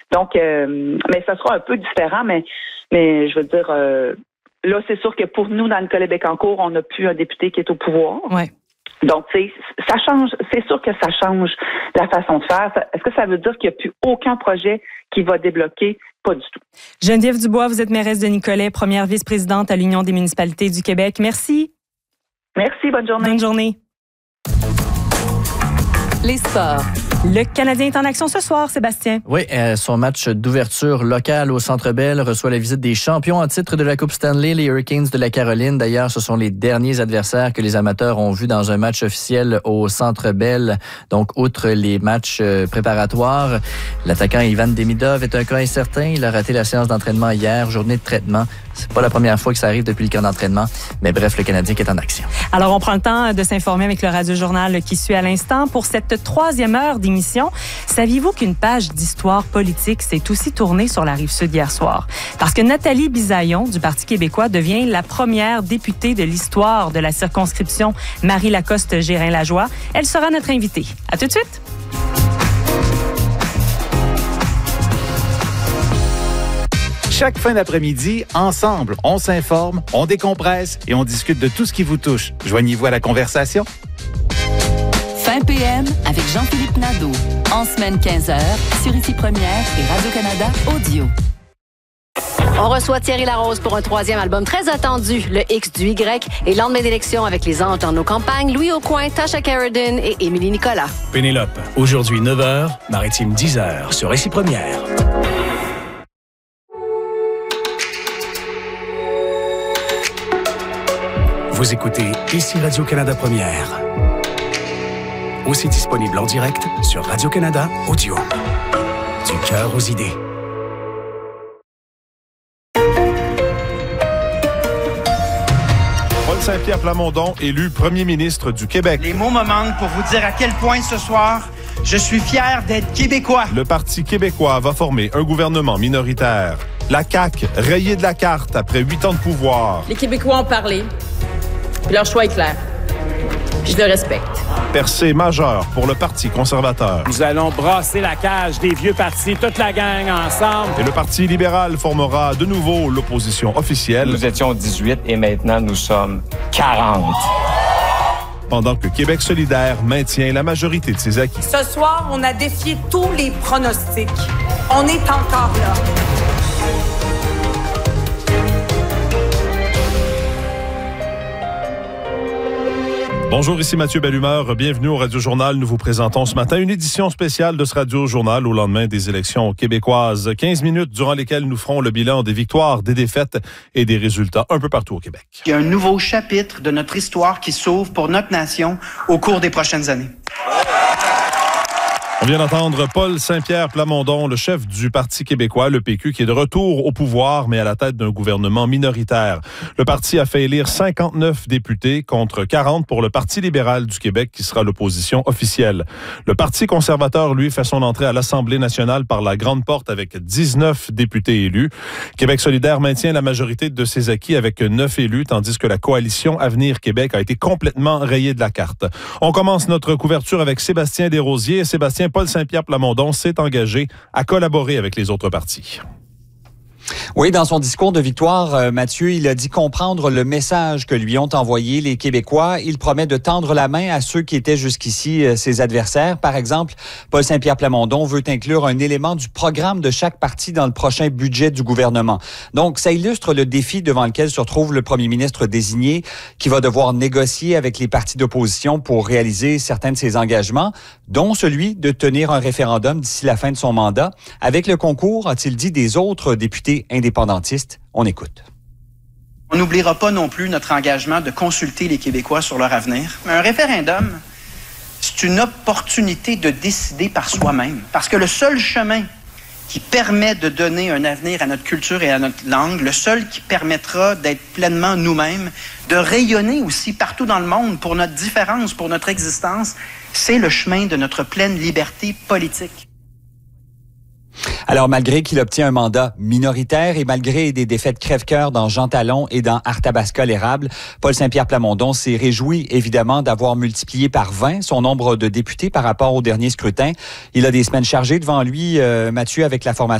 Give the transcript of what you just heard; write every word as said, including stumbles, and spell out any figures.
Donc, euh, mais ça sera un peu différent, mais, mais je veux dire, euh, là, c'est sûr que pour nous, dans Nicolet-Bécancour, on n'a plus un député qui est au pouvoir. Ouais. Donc, tu sais, ça change, c'est sûr que ça change la façon de faire. Est-ce que ça veut dire qu'il n'y a plus aucun projet qui va débloquer? Pas du tout. Geneviève Dubois, vous êtes mairesse de Nicolet, première vice-présidente à l'Union des municipalités du Québec. Merci. Merci, bonne journée. Bonne journée. Les sports. Le Canadien est en action ce soir, Sébastien. Oui, euh, son match d'ouverture locale au Centre Bell reçoit la visite des champions en titre de la Coupe Stanley, les Hurricanes de la Caroline. D'ailleurs, ce sont les derniers adversaires que les amateurs ont vus dans un match officiel au Centre Bell. Donc, outre les matchs euh, préparatoires, l'attaquant Ivan Demidov est un cas incertain. Il a raté la séance d'entraînement hier, journée de traitement. C'est pas la première fois que ça arrive depuis le camp d'entraînement. Mais bref, le Canadien qui est en action. Alors, on prend le temps de s'informer avec le Radio-Journal qui suit à l'instant. Pour cette troisième heure d'émission, saviez-vous qu'une page d'histoire politique s'est aussi tournée sur la Rive-Sud hier soir? Parce que Nathalie Bisaillon, du Parti québécois, devient la première députée de l'histoire de la circonscription Marie-Lacoste-Gérin-Lajoie. Elle sera notre invitée. À tout de suite! Chaque fin d'après-midi, ensemble, on s'informe, on décompresse et on discute de tout ce qui vous touche. Joignez-vous à la conversation. Fin P M avec Jean-Philippe Nadeau. En semaine quinze heures, sur Ici Première et Radio-Canada Audio. On reçoit Thierry Larose pour un troisième album très attendu, le X du Y, et lendemain d'élection avec les anges dans nos campagnes, Louis Aucoin, Tasha Carradine et Émilie Nicolas. Pénélope, aujourd'hui neuf heures, Maritime dix heures, sur Ici Première. Vous écoutez Ici Radio-Canada Première. Aussi disponible en direct sur Radio-Canada Audio. Du cœur aux idées. Paul Saint-Pierre Plamondon, élu premier ministre du Québec. Les mots me manquent pour vous dire à quel point ce soir, je suis fier d'être québécois. Le Parti québécois va former un gouvernement minoritaire. La C A Q, rayée de la carte après huit ans de pouvoir. Les Québécois ont parlé. Puis leur choix est clair. Puis je le respecte. Percée majeure pour le Parti conservateur. Nous allons brasser la cage des vieux partis, toute la gang ensemble. Et le Parti libéral formera de nouveau l'opposition officielle. Nous étions dix-huit et maintenant nous sommes quarante. Pendant que Québec solidaire maintient la majorité de ses acquis. Ce soir, on a défié tous les pronostics. On est encore là. Bonjour, ici Mathieu Bellumeur. Bienvenue au Radio-Journal. Nous vous présentons ce matin une édition spéciale de ce Radio-Journal au lendemain des élections québécoises. quinze minutes durant lesquelles nous ferons le bilan des victoires, des défaites et des résultats un peu partout au Québec. Il y a un nouveau chapitre de notre histoire qui s'ouvre pour notre nation au cours des prochaines années. On vient d'entendre Paul Saint-Pierre Plamondon, le chef du Parti québécois, le P Q, qui est de retour au pouvoir, mais à la tête d'un gouvernement minoritaire. Le parti a fait élire cinquante-neuf députés contre quarante pour le Parti libéral du Québec, qui sera l'opposition officielle. Le Parti conservateur, lui, fait son entrée à l'Assemblée nationale par la grande porte avec dix-neuf députés élus. Québec solidaire maintient la majorité de ses acquis avec neuf élus, tandis que la coalition Avenir Québec a été complètement rayée de la carte. On commence notre couverture avec Sébastien Desrosiers. Sébastien, Paul Saint-Pierre Plamondon s'est engagé à collaborer avec les autres partis. Oui, dans son discours de victoire, euh, Mathieu, il a dit comprendre le message que lui ont envoyé les Québécois. Il promet de tendre la main à ceux qui étaient jusqu'ici euh, ses adversaires. Par exemple, Paul Saint-Pierre Plamondon veut inclure un élément du programme de chaque parti dans le prochain budget du gouvernement. Donc, ça illustre le défi devant lequel se retrouve le premier ministre désigné, qui va devoir négocier avec les partis d'opposition pour réaliser certains de ses engagements, dont celui de tenir un référendum d'ici la fin de son mandat, avec le concours, a-t-il dit, des autres députés indépendantistes. On écoute. On n'oubliera pas non plus notre engagement de consulter les Québécois sur leur avenir. Un référendum, c'est une opportunité de décider par soi-même. Parce que le seul chemin qui permet de donner un avenir à notre culture et à notre langue, le seul qui permettra d'être pleinement nous-mêmes, de rayonner aussi partout dans le monde pour notre différence, pour notre existence, c'est le chemin de notre pleine liberté politique. Alors, malgré qu'il obtient un mandat minoritaire et malgré des défaites crève-cœur dans Jean Talon et dans Arthabasca-l'Érable, Paul Saint-Pierre Plamondon s'est réjoui, évidemment, d'avoir multiplié par vingt son nombre de députés par rapport au dernier scrutin. Il a des semaines chargées devant lui, euh, Mathieu, avec la formation